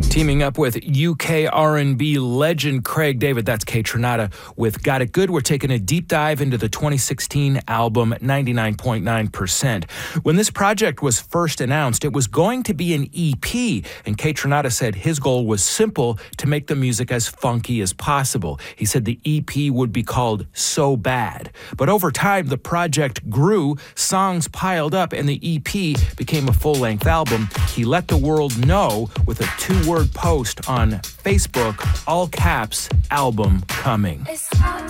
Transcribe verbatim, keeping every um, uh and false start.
Teaming up with U K R and B legend Craig David, that's Kaytranada with Got It Good. We're taking a deep dive into the twenty sixteen album ninety-nine point nine percent. When this project was first announced, it was going to be an E P, and Kaytranada said his goal was simple: to make the music as funky as possible. He said the E P would be called So Bad. But over time, the project grew, songs piled up, and the E P became a full-length album. He let the world know with a two-word post on Facebook, all caps, album coming.